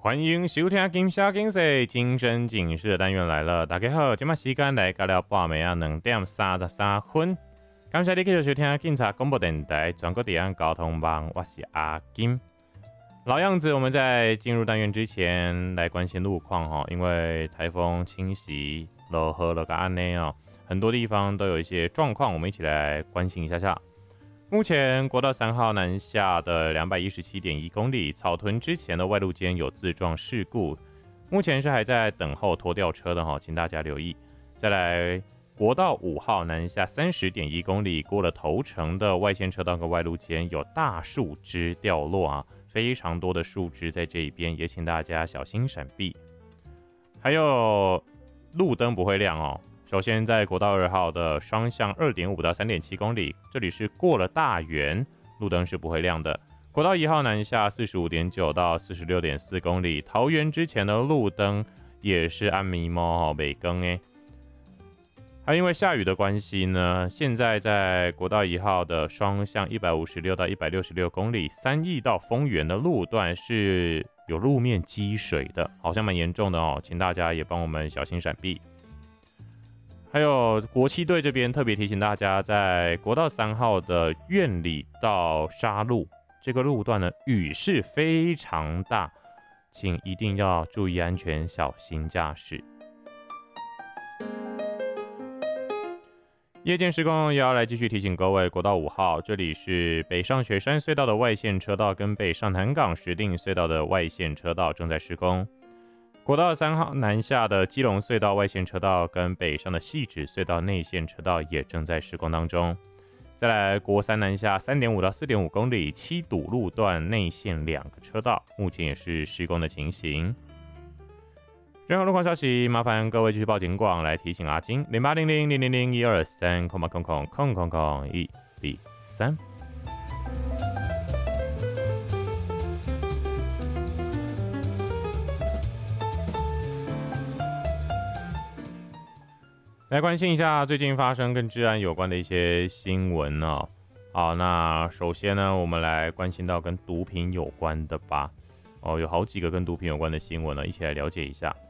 欢迎收听金sha金色精神警示的单元来了，大家好，今麦时间来到了半暝啊2:33。感谢你继续收听警察广播电台全国治安交通网，我是阿金。老样子，我们在进入单元之前来关心路况哈，因为台风侵袭，落雨了个安内哦，很多地方都有一些状况，我们一起来关心一下下。目前国道3号南下的217.1公里，草屯之前的外路间有自撞事故，目前是还在等候拖吊车的哈，请大家留意。再来，国道5号南下30.1公里，过了头城的外线车道跟外路间有大树枝掉落啊，非常多的树枝在这一边，也请大家小心闪避。还有路灯不会亮哦。首先，在国道2号的双向2.5到3.7公里，这里是过了大园，路灯是不会亮的。国道1号南下45.9到46.4公里，桃园之前的路灯也是暗迷蒙没更诶。还因为下雨的关系呢，现在在国道1号的双向156到166公里，三义到丰原的路段是有路面积水的，好像蛮严重的哦，请大家也帮我们小心闪避。还有国旗队这边特别提醒大家，在国道3号的苑里到沙路这个路段呢，雨势非常大，请一定要注意安全，小心驾驶。夜间施工也要来继续提醒各位，国道5号这里是北上雪山隧道的外线车道跟北上南港石碇隧道的外线车道正在施工。国道3号南下的基隆隧道外线车道跟北上的汐止隧道内线车道也正在施工当中。再来，国3南下3.5到4.5公里七堵路段内线2个车道，目前也是施工的情形。任何路况消息，麻烦各位继续报警广来提醒阿金0800000123000001B3。来关心一下最近发生跟治安有关的一些新闻哦。好，那首先呢，我们来关心到跟毒品有关的吧。哦，有好几个跟毒品有关的新闻呢，一起来了解一下。